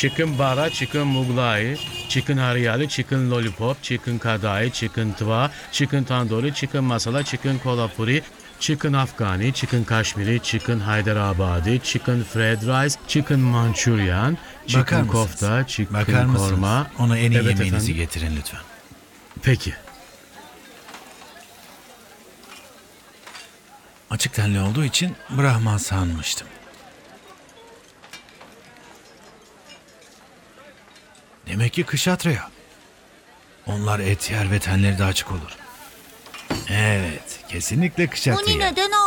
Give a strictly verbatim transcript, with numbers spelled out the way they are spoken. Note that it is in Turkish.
chicken bara, chicken mughlai, chicken haryali, chicken lollipop, chicken kadai, chicken tva, chicken tandoori, chicken masala, chicken kolhapuri, chicken afghani, chicken kashmiri, chicken hyderabadi, chicken fried rice, chicken manchurian, chicken Bakar mısınız? kofta, chicken Bakar mısınız? korma. Ona en iyi Evet yemeğinizi efendim. getirin lütfen. Peki. Açık tenli olduğu için Brahman sanmıştım. Demek ki kışatraya. Onlar et yer ve tenleri de açık olur. Evet, kesinlikle Muni kışatraya. neden